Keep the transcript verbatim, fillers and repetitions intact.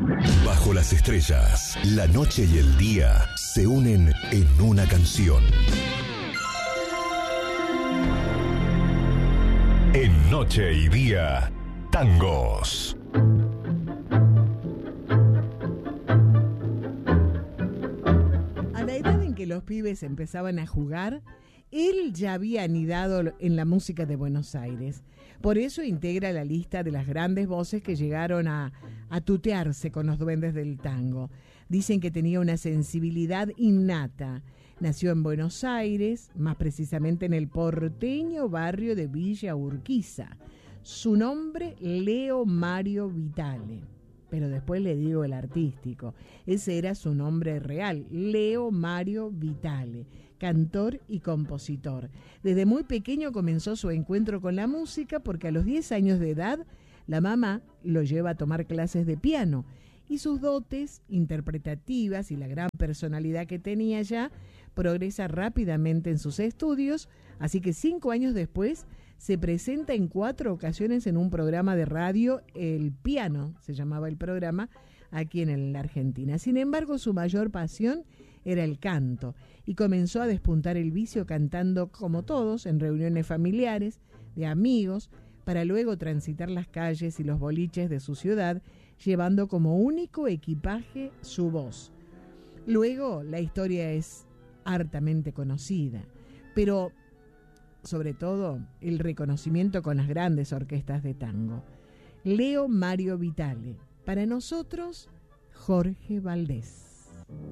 Bajo las estrellas, la noche y el día se unen en una canción. En Noche y Día, tangos. A la edad en que los pibes empezaban a jugar, él ya había anidado en la música de Buenos Aires. Por eso integra la lista de las grandes voces que llegaron a, a tutearse con los duendes del tango. Dicen que tenía una sensibilidad innata. Nació en Buenos Aires, más precisamente en el porteño barrio de Villa Urquiza. Su nombre, Leo Mario Vitale. Pero después le digo el artístico. Ese era su nombre real, Leo Mario Vitale, cantor y compositor. Desde muy pequeño comenzó su encuentro con la música porque a los diez años de edad la mamá lo lleva a tomar clases de piano y sus dotes interpretativas y la gran personalidad que tenía ya progresa rápidamente en sus estudios, así que cinco años después se presenta en cuatro ocasiones en un programa de radio, El Piano, se llamaba el programa, aquí en la Argentina. Sin embargo, su mayor pasión era el canto y comenzó a despuntar el vicio cantando como todos en reuniones familiares, de amigos, para luego transitar las calles y los boliches de su ciudad, llevando como único equipaje su voz. Luego, la historia es hartamente conocida, pero sobre todo el reconocimiento con las grandes orquestas de tango. Leo Mario Vitale, para nosotros, Jorge Valdés.